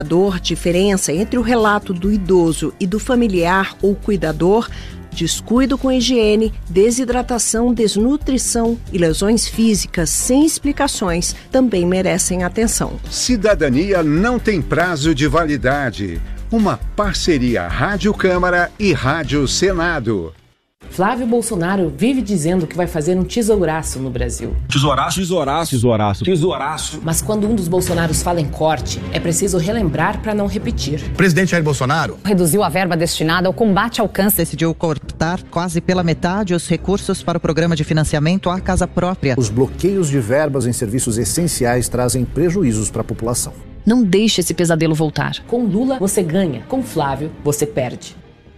Diferença entre o relato do idoso e do familiar ou cuidador, descuido com higiene, desidratação, desnutrição e lesões físicas sem explicações também merecem atenção. Cidadania não tem prazo de validade. Uma parceria Rádio Câmara e Rádio Senado. Flávio Bolsonaro vive dizendo que vai fazer um tesouraço no Brasil. Tesouraço. Mas quando um dos Bolsonaros fala em corte, é preciso relembrar para não repetir. O presidente Jair Bolsonaro reduziu a verba destinada ao combate ao câncer. Decidiu cortar quase pela metade os recursos para o programa de financiamento à casa própria. Os bloqueios de verbas em serviços essenciais trazem prejuízos para a população. Não deixe esse pesadelo voltar. Com Lula, você ganha. Com Flávio, você perde.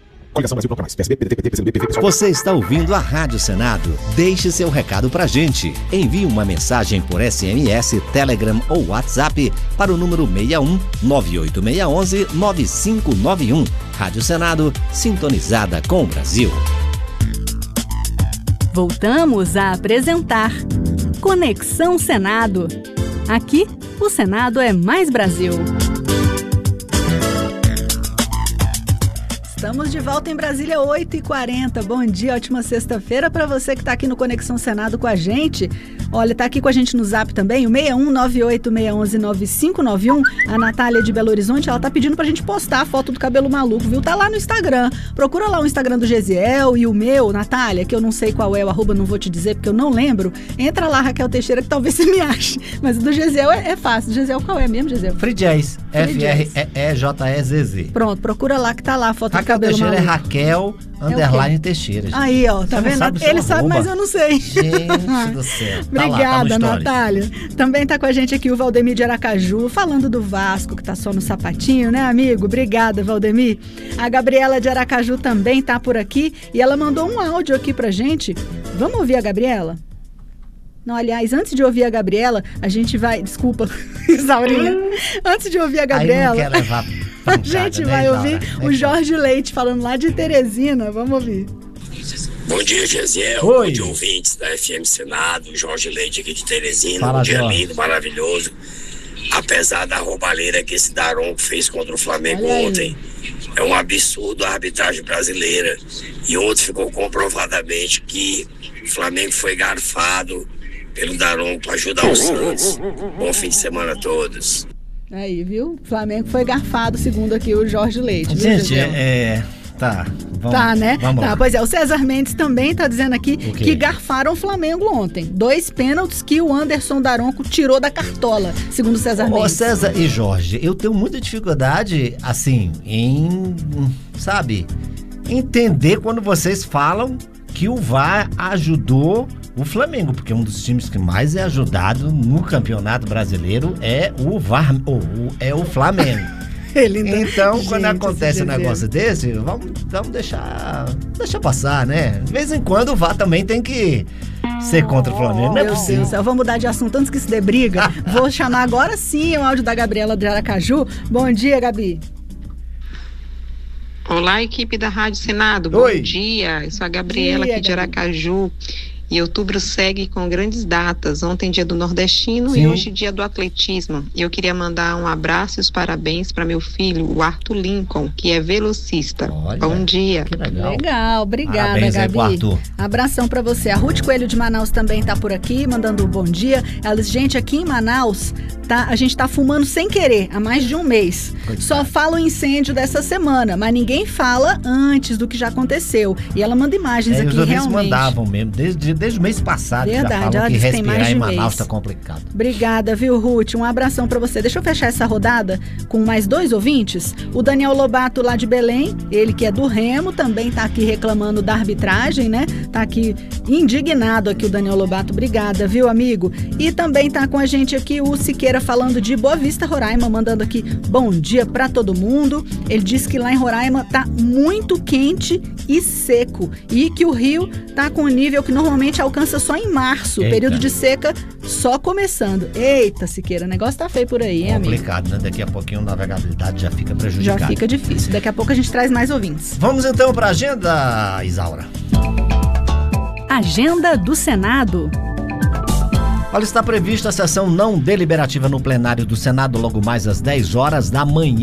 Você está ouvindo a Rádio Senado? Deixe seu recado pra gente. Envie uma mensagem por SMS, Telegram ou WhatsApp para o número 61 98611 9591. Rádio Senado, sintonizada com o Brasil. Voltamos a apresentar Conexão Senado. Aqui, o Senado é mais Brasil. Estamos de volta em Brasília, 8h40. Bom dia, ótima sexta-feira para você que está aqui no Conexão Senado com a gente. Olha, tá aqui com a gente no Zap também, o 61986119591. A Natália de Belo Horizonte, ela tá pedindo pra gente postar a foto do cabelo maluco, viu? Tá lá no Instagram. Procura lá o Instagram do Gesiel e o meu, Natália, que eu não sei qual é o arroba, não vou te dizer porque eu não lembro. Entra lá, Raquel Teixeira, que talvez você me ache. Mas o do Gesiel é fácil. O Gesiel qual é mesmo, Gesiel? Fridiez, F-R-E-E-J-E-Z-Z. Pronto, procura lá que tá lá a foto Raquel do cabelo Teixeira maluco. É Raquel _ Teixeira. Gente. Aí, ó, tá vendo? Ele sabe, mas eu não sei. Gente do céu. Obrigada, Natália. Também tá com a gente aqui o Valdemir de Aracaju, falando do Vasco, que tá só no sapatinho, né, amigo? Obrigada, Valdemir. A Gabriela de Aracaju também tá por aqui e ela mandou um áudio aqui pra gente. Vamos ouvir a Gabriela? Não, aliás, antes de ouvir a Gabriela, a gente vai... Desculpa, Isaurinha. Antes de ouvir a Gabriela... Aí não quer levar a gente vai ouvir o Jorge Leite falando lá de Teresina. Vamos ouvir. Bom dia, Gesiel. Bom dia, ouvintes da FM Senado. Jorge Leite aqui de Teresina. Fala, um dia Jorge. lindo, maravilhoso. Apesar da roubalheira que esse Daronco fez contra o Flamengo ontem, é um absurdo a arbitragem brasileira. E ontem ficou comprovadamente que o Flamengo foi garfado pelo Daronco para ajudar o Santos. Bom fim de semana a todos. Aí, viu? O Flamengo foi garfado, segundo aqui o Jorge Leite. Gente, tá. Vamos, tá, né? Vamos tá, lá. pois é. O César Mendes também tá dizendo aqui que garfaram o Flamengo ontem. 2 pênaltis que o Anderson Daronco tirou da cartola, segundo o César Mendes. Ô, César e Jorge, eu tenho muita dificuldade, assim, em, sabe, entender quando vocês falam que o VAR ajudou o Flamengo, porque um dos times que mais é ajudado no Campeonato Brasileiro é o VAR, é o Flamengo. Então, quando acontece um negócio desse, vamos deixar passar, né? De vez em quando o VAR também tem que ser contra o Flamengo, não é possível. Deus do céu, vamos mudar de assunto antes que se dê briga. Vou chamar agora sim o áudio da Gabriela de Aracaju. Bom dia, Gabi. Olá, equipe da Rádio Senado. Oi. Bom dia. Eu sou a Gabriela aqui de Aracaju. E outubro segue com grandes datas. Ontem, dia do nordestino. Sim. E hoje, dia do atletismo. E eu queria mandar um abraço e os parabéns para meu filho, o Arthur Lincoln, que é velocista. Olha, bom dia. Que legal. Legal, obrigada, parabéns, Gabi. Arthur. Abração para você. A Ruth Coelho de Manaus também tá por aqui, mandando um bom dia. Ela diz, gente, aqui em Manaus, a gente tá fumando sem querer, há mais de um mês. Coitado. Só fala o incêndio dessa semana, mas ninguém fala antes do que já aconteceu. E ela manda imagens aqui, os realmente. Mandavam mesmo, desde o mês passado. Verdade, já falam que respirar em Manaus mês. tá complicado. Obrigada, viu, Ruth? Um abração pra você. Deixa eu fechar essa rodada com mais 2 ouvintes. O Daniel Lobato, lá de Belém, ele que é do Remo, também tá aqui reclamando da arbitragem, né? Tá aqui indignado aqui o Daniel Lobato. Obrigada, viu, amigo? E também tá com a gente aqui o Siqueira falando de Boa Vista, Roraima, mandando aqui bom dia pra todo mundo. Ele disse que lá em Roraima tá muito quente e seco e que o rio tá com um nível que normalmente alcança só em março. Eita. Período de seca só começando. Eita, Siqueira, o negócio tá feio por aí, hein, amigo? Complicado, né? Daqui a pouquinho a navegabilidade já fica prejudicada. Já fica difícil. Daqui a pouco a gente traz mais ouvintes. Vamos então pra agenda, Isaura. Agenda do Senado. Olha, está prevista a sessão não deliberativa no plenário do Senado logo mais às 10 horas da manhã.